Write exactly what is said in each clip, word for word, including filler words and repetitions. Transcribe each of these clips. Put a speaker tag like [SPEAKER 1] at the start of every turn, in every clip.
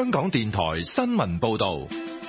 [SPEAKER 1] 香港電台新聞報道。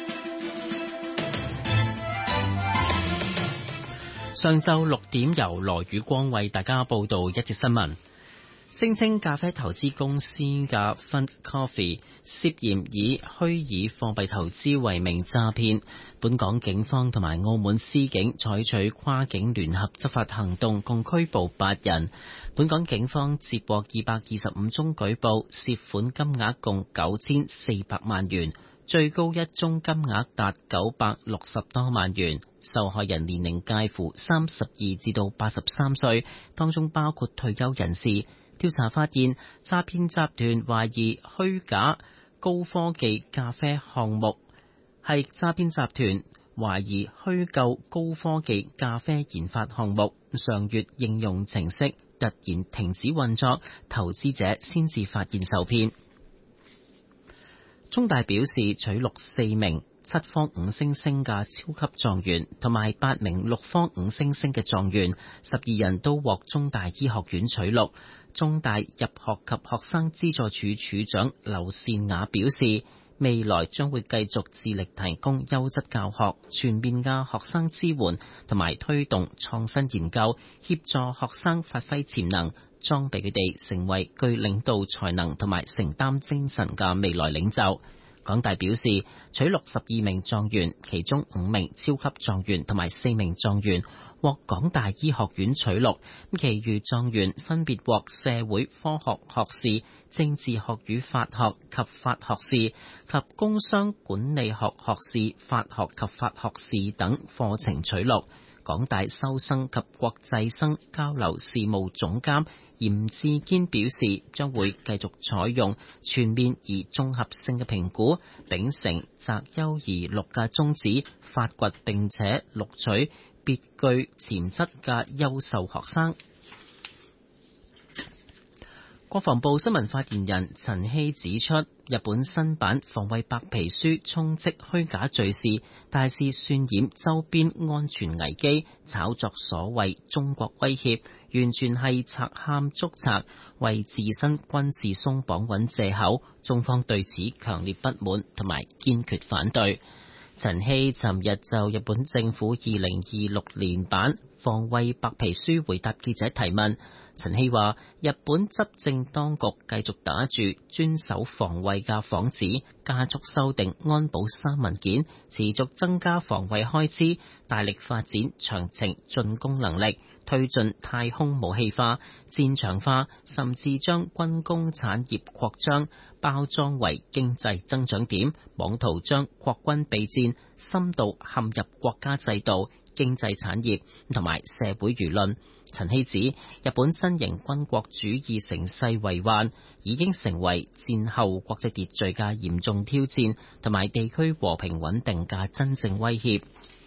[SPEAKER 2] 上晝六點，由羅宇光為大家報道一節新聞。聲稱咖啡投資公司嘅 Fund Coffee 涉嫌以虛擬貨幣投資為名詐騙，本港警方同埋澳門司警採取跨境聯合執法行動，共拘捕八人。本港警方接獲二百二十五宗舉報，涉款金額共九千四百萬元，最高一宗金額達九百六十多萬元。受害人年齡介乎三十二至到八十三歲，當中包括退休人士。調查發現，詐騙集團懷疑虛假高科技咖啡項目，係詐騙集團懷疑虛構高科技咖啡研發項目。上月應用程式突然停止運作，投資者先至發現受騙。中大表示取錄四名七科五星星嘅超級狀元同埋八名六科五星星嘅狀元，十二人都獲中大醫學院取錄。中大入學及學生資助處處長劉善雅表示，未來將會繼續致力提供優質教學、全面嘅學生支援同埋推動創新研究，協助學生發揮潛能，裝備佢哋成為具領導才能同埋承擔精神嘅未來領袖。港大表示取錄十二名狀元，其中五名超級狀元同埋四名狀元獲港大醫學院取錄，其餘狀元分別獲社會科學學士、政治學與法學及法學士及工商管理學學士、法學及法學士等課程取錄。港大收生及國際生交流事務總監嚴志堅表示，將會繼續採用全面而綜合性嘅評估，秉承擇優而錄嘅宗旨，發掘並且錄取別具潛質嘅優秀學生。國防部新聞發言人陳希指出，日本新版防衛白皮書充斥虛假敘事，大肆渲染周邊安全危機，炒作所謂中國威脅，完全係賊喊捉賊，為自身軍事鬆綁揾藉口。中方對此強烈不滿同埋堅決反對。陳希尋日就日本政府二零二六年版防衛白皮書回答記者提問。陳希話：日本執政當局繼續打住專守防衛嘅幌子，加速修訂安保三文件，持續增加防衛開支，大力發展長程進攻能力，推進太空武器化、戰場化，甚至將軍工產業擴張包裝為經濟增長點，妄圖將擴軍備戰深度陷入國家制度、經濟產業同埋社會輿論。陳希指，日本新型軍國主義乘勢為患，已經成為戰後國際秩序嘅嚴重挑戰，同埋地區和平穩定嘅真正威脅。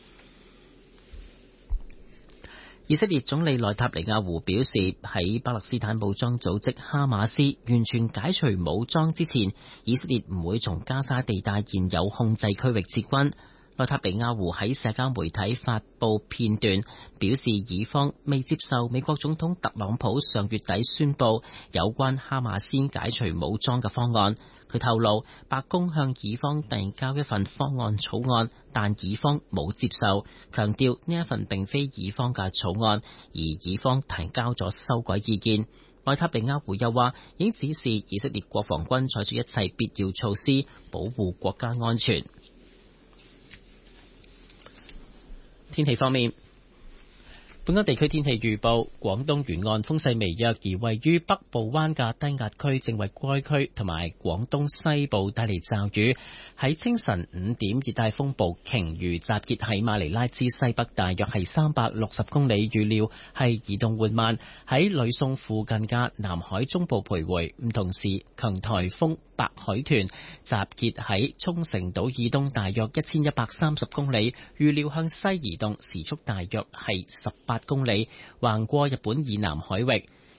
[SPEAKER 2] 以色列總理內塔尼亞胡表示，喺巴勒斯坦武裝組織哈馬斯完全解除武裝之前，以色列唔會從加沙地帶現有控制區域撤軍。內塔尼亞胡喺社交媒體發布片段，表示以方未接受美國總統特朗普上月底宣布有關哈馬斯解除武裝嘅方案。佢透露，白宮向以方遞交一份方案草案，但以方冇接受，強調呢一份並非以方嘅草案，而以方提交咗修改意見。內塔尼亞胡又話，已經指示以色列國防軍採取一切必要措施，保護國家安全。天氣方面，本港地區天氣預報：廣東沿岸風勢微弱，而位於北部灣嘅低壓區正為該區同埋廣東西部帶嚟驟雨。喺清晨五點，熱帶風暴鯨魚集結喺馬尼拉之西北，大約係三百六十公里，預料係移動緩慢，喺呂宋附近嘅南海中部徘徊。咁同時，強颱風白海豚集結喺沖繩島以東，大約一千一百三十公里，預料向西移動，時速大約係十八公里，橫過日本以南海域。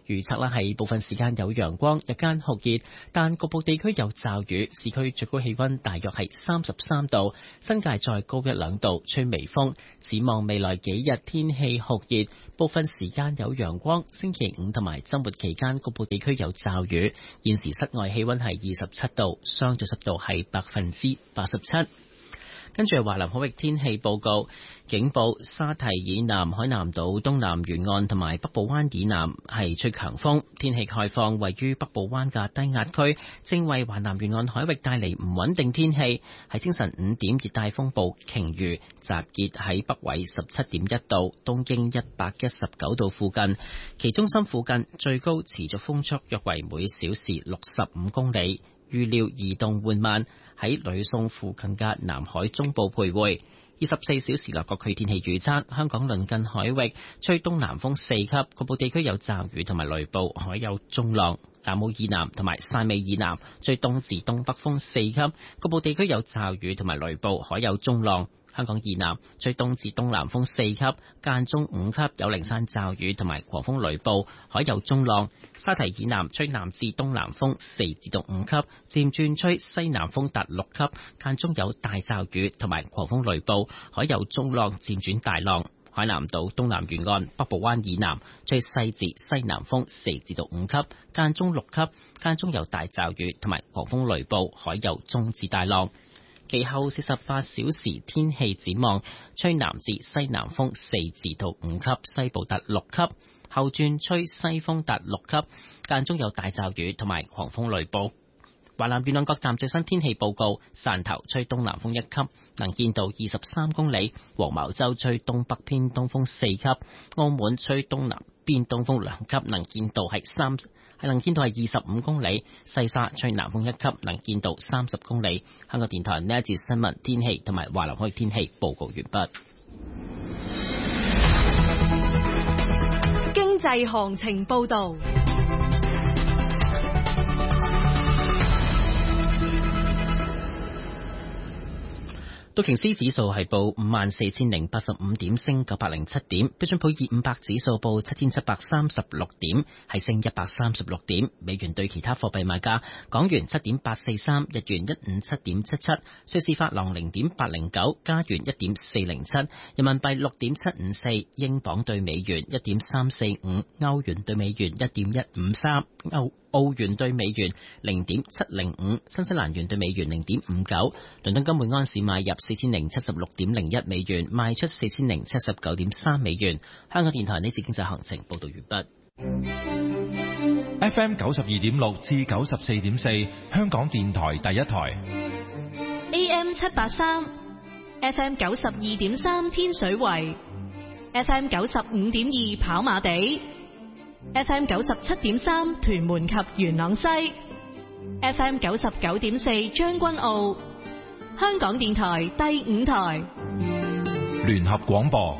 [SPEAKER 2] 預測啦係部分時間有陽光，日間酷熱，但局部地區有驟雨。市區最高氣溫大約係三十三度，新界再高一兩度，吹微風。展望未來幾日天氣酷熱，部分時間有陽光。星期五同埋週末期間局部地區有驟雨。現時室外氣溫係二十七度，相對濕度係百分之八十七。跟住係華南海域天氣報告，警報沙堤以南、海南島東南沿岸同埋北部灣以南係吹強風。天氣概況，位於北部灣嘅低壓區正為華南沿岸海域帶嚟唔穩定天氣。喺清晨五點，熱帶風暴鯨魚集結喺北緯十七點一度、東經一百一十九度附近，其中心附近最高持續風速約為每小時六十五公里。預料移動緩慢，喺呂宋附近嘅南海中部徘徊。二十四小時內各區天氣預測：香港鄰近海域吹東南風四級，局部地區有驟雨同埋雷暴，海有中浪。南澳以南同埋汕尾以南吹東至東北風四級，局部地區有驟雨同埋雷暴，海有中浪。香港以南吹東至東南風四級，間中五級，有零散驟雨同埋狂風雷暴，海有中浪。沙堤以南吹南至東南風四至到五級，漸轉吹西南風達六級，間中有大驟雨同埋狂風雷暴，海有中浪漸轉大浪。海南島東南沿岸北部灣以南吹西至西南風四至到五級，間中六級，間中有大驟雨同埋狂風雷暴，海有中至大浪。其後四十八小時天氣展望，吹南至西南風四至到五級，西部達六級，後轉吹西風達六級，間中有大驟雨同埋狂風雷暴。華南沿岸各站最新天氣報告：汕頭吹東南風一級，能見度二十三公里；黃茅洲吹東北偏東風四級；澳門吹東南偏東風兩級，能見度係三係能見度係二十五公里；西沙吹南風一級，能見度三十公里。香港電台呢一節新聞天氣同埋華南海域天氣報告完畢。
[SPEAKER 3] 經濟行情報導。
[SPEAKER 2] 道瓊斯指數係報五萬四千零八十五點，升九百零七點。標準普爾五百指數報七千七百三十六點，係升一百三十六點。美元對其他貨幣賣價：港元七點八四三，日元一五七點七七，瑞士法郎零點八零九，加元一點四零七，人民幣六點七五四，英鎊對美元一點三四五，歐元對美元一點一五三，歐澳元對美元零點七零五，新西蘭元對美元零點五九。倫敦金每安士買入四千零七十六點零一美元，賣出四千零七十九點三美元。香港電台呢次經濟行情報道完畢。
[SPEAKER 1] F M 九十二點六至九十四點四，香港電台第一台。
[SPEAKER 3] A M 七八三，F M 九十二點三天水圍，F M 九十五點二跑馬地。F M 九十七點三屯門及元朗西， F M 九十九點四將軍澳，香港電台第五台
[SPEAKER 1] 聯合廣播。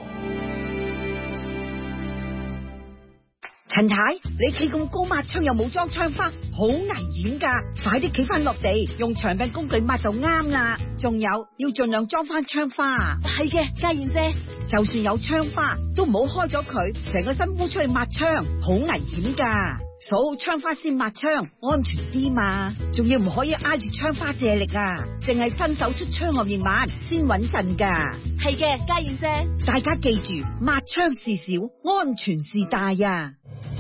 [SPEAKER 4] 陳太，你企咁高抹窗又冇裝窗花，好危險噶！快啲企翻落地，用長柄工具抹就啱啦。仲有要盡量裝翻窗花。係嘅，家燕姐，就算有窗花都唔好開咗佢，成個身烏出去抹窗，好危險噶。數好窗花先抹窗，安全啲嘛。仲要唔可以挨住窗花借力啊，淨係伸手出窗外面抹先穩陣噶。
[SPEAKER 3] 係嘅，家燕姐，
[SPEAKER 4] 大家記住，抹窗事小，安全事大啊！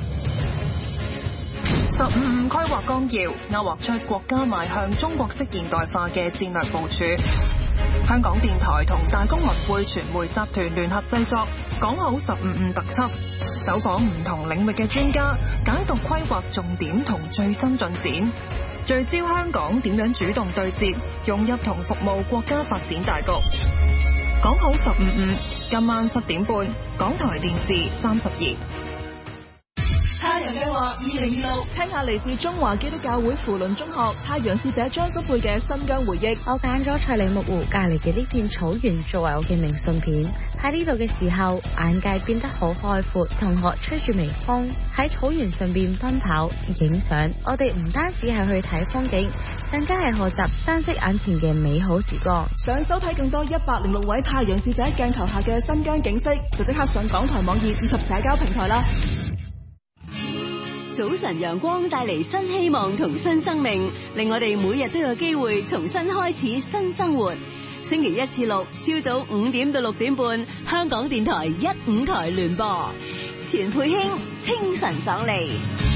[SPEAKER 5] 十五五規劃綱要勾畫出國家邁向中國式現代化嘅戰略部署。香港電台同大公文匯傳媒集團聯合製作講好十五五特輯，走訪唔同領域嘅專家，解讀規劃重點同最新進展，聚焦香港點樣主動對接，融入同服務國家發展大局。講好十五五，今晚七點半，港台電視三十二。
[SPEAKER 6] 太陽計劃二零二六，聽下嚟自中華基督教會扶輪中學太陽使者張心佩嘅新疆回憶。
[SPEAKER 7] 我揀咗翠梨木湖隔籬嘅呢片草原作為我嘅明信片。喺呢度嘅時候，眼界變得好開闊，同學吹住微風喺草原上邊奔跑影相。我哋唔單止係去睇風景，更加係學習珍惜眼前嘅美好時光。
[SPEAKER 6] 想收睇更多一百零六位太陽使者鏡頭下嘅新疆景色，就即刻上港台網頁以及社交平台啦。
[SPEAKER 8] 早晨陽光帶嚟新希望同新生命，令我哋每日都有機會重新開始新生活。星期一至六朝早五點到六點半，香港電台一五台聯播，錢佩卿清晨爽利。